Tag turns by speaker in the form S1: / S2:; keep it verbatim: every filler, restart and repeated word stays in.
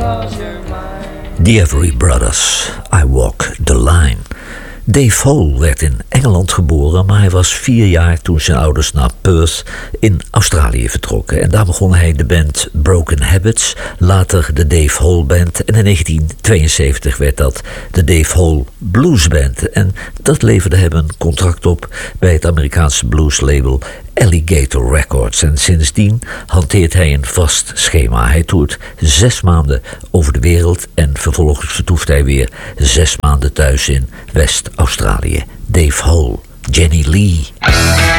S1: The Every Brothers, I Walk the Line. Dave Hole werd in Engeland geboren, maar hij was vier jaar toen zijn ouders naar Perth in Australië vertrokken. En daar begon hij de band Broken Habits, later de Dave Hole Band. En in negentien tweeënzeventig werd dat de Dave Hole Blues Band. En dat leverde hem een contract op bij het Amerikaanse blueslabel Alligator Records. En sindsdien hanteert hij een vast schema. Hij toert zes maanden over de wereld en vervolgens vertoeft hij weer zes maanden thuis in West-Australië. Dave Hole, Jenny Lee.